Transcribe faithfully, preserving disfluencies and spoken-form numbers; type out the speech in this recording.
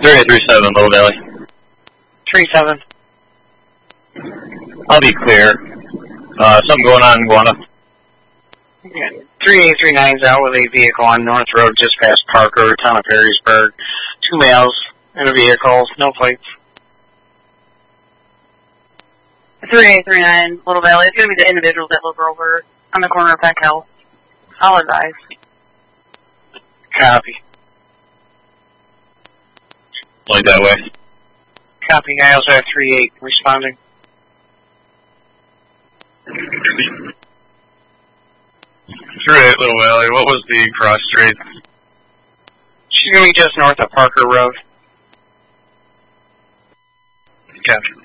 three eight three seven, Little Valley. three seven. I'll be clear. Uh, something going on in Guana. Yeah. three eight three nine is out with a vehicle on North Road just past Parker, town of Perrysburg. Two males in a vehicle, no plates. three eight three nine, Little Valley. It's going to be the individuals that look over on the corner of Peck Hill. I'll advise. Copy. Like that way. Copy. I also have three eight responding. three eight, Little Valley. What was the cross street? She's going to be just north of Parker Road. Captain.